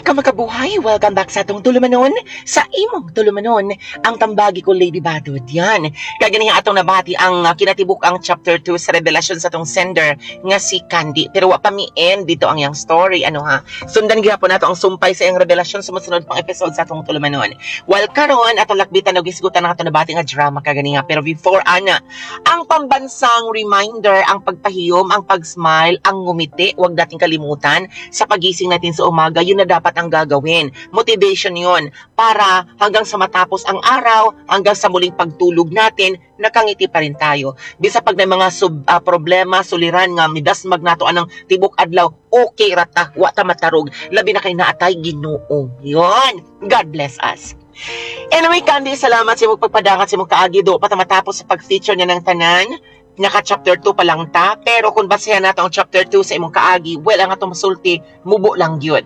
ka makabuhay, welcome back sa atong tulumanon. Sa imong tulumanon, ang tambagi ko Lady Badod. Yan. Kagani atong nabati ang kinatibuk ang chapter 2 sa revelasyon sa atong sender nga si Candy. Pero wa pa mi end dito ang yang story. Ano ha? Sundan gyapon nato ang sumpay sa iyang revelasyon sa sunod pang episode sa atong tulumanon. While karon atong lakbitan og isgutan ang atong nabati nga drama kagani nga. Pero before ana, ang pambansang reminder, ang pagpahiyom, ang pag-smile, ang ngumiti, wag nating kalimutan sa pagising natin sa umaga, yun na dapat ang gagawin. Motivation yun para hanggang sa matapos ang araw, hanggang sa muling pagtulog natin, nakangiti pa rin tayo. Bisa pag may mga problema, suliran nga, midas magnato anang tibok adlaw, okay rata, wa ta matarog, labi na kay naatay Ginoo. Yun. God bless us. Anyway, Candy, salamat sa imong pagpadangat sa imong kaagi do pa matapos sa pag-feature niya ng tanan. Naka-chapter 2 pa lang ta, pero kung basehan nato ang chapter 2 sa imong kaagi, well, ang atong masulti, mubo lang yun.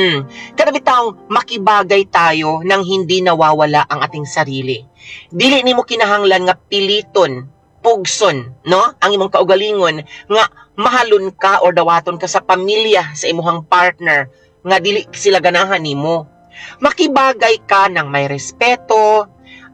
Kada bitawng makibagay tayo nang hindi nawawala ang ating sarili. Dili nimo kinahanglan nga piliton, pugson, no? Ang imong kaugalingon nga mahalon ka or dawaton ka sa pamilya sa imong partner nga dili sila ganahan nimo. Makibagay ka nang may respeto,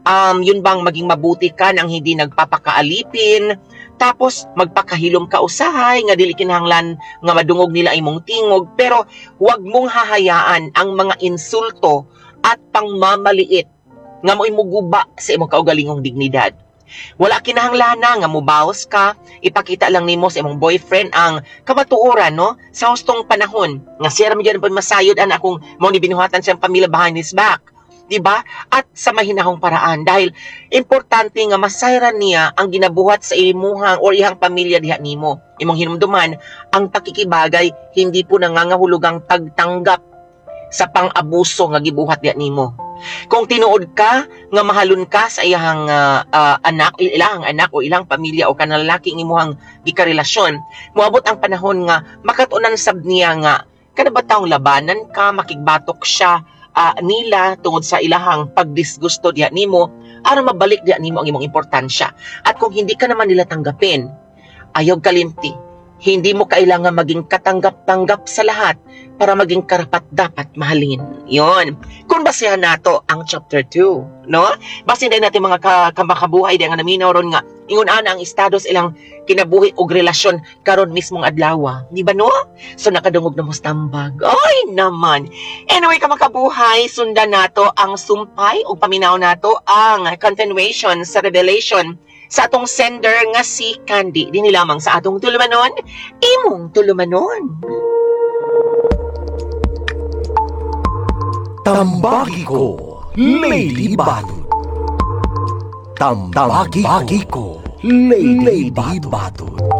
yun bang maging mabuti ka nang hindi nagpapakaalipin, tapos magpakahilom ka usahay nga dili kinahanglan nga madungog nila imong tingog, pero wag mong hahayaan ang mga insulto at pangmamaliit nga mo imuguba sa imong kaugalingong dignidad. Wala kinahanglan nga mubaos ka, ipakita lang nimo sa imong boyfriend ang kamatuoran, no? Sa hustong panahon nga siya ra gyud masayod ana akong mao ni binuhatan siyang pamilya behind his back. Diba? At sa mahinahong paraan dahil importante nga masayran niya ang ginabuhat sa imuhang or ihang pamilya diha nimo. Imong hinumduman ang pakikibagay hindi po nangangahulugang pagtanggap sa pang-abuso nga gibuhat diha nimo. Kung tinuod ka nga mahalon ka sa iyang ilang anak o ilang pamilya o kanang lalaki ng imuhang gikarelasyon, moabot ang panahon nga makatunan sab niya nga kada ba taong labanan ka, makigbatok siya nila tungod sa ilahang pagdisgusto diha nimo aron mabalik diha nimo ang imong importansya. At kung hindi ka naman nila tanggapin, ayaw kalimti, hindi mo kailangan maging katanggap-tanggap sa lahat para maging karapat-dapat mahalin. Yon. Kung basehan nato ang chapter 2, no? Basin din natin mga kamakabuhay di nga naminaw ron nga ingon ana ang estados ilang kinabuhi og relasyon karon mismong adlaw. Di ba no? So nakadungog na mustambag. Ay naman. Anyway, kamakabuhay, sundan nato ang sumpay o paminaw nato ang continuation sa revelation sa atong sender nga si Candy. Dini lamang sa atong tulumanon, imong tulumanon. Tambagi ko, Lady Badod. Tambagi ko, Lady Badod.